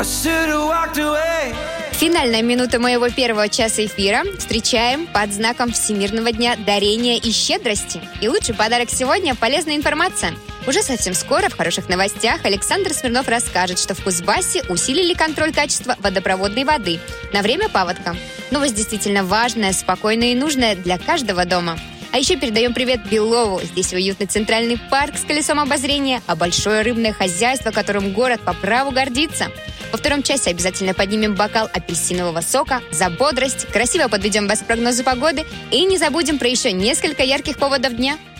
Финальная минута моего первого часа эфира встречаем под знаком Всемирного дня дарения и щедрости. И лучший подарок сегодня – полезная информация. Уже совсем скоро в хороших новостях Александр Смирнов расскажет, что в Кузбассе усилили контроль качества водопроводной воды на время паводка. Новость действительно важная, спокойная и нужная для каждого дома. А еще передаем привет Белову. Здесь уютный центральный парк с колесом обозрения, а большое рыбное хозяйство, которым город по праву гордится. Во втором часе обязательно поднимем бокал апельсинового сока за бодрость, красиво подведем вас к прогнозу погоды и не забудем про еще несколько ярких поводов дня.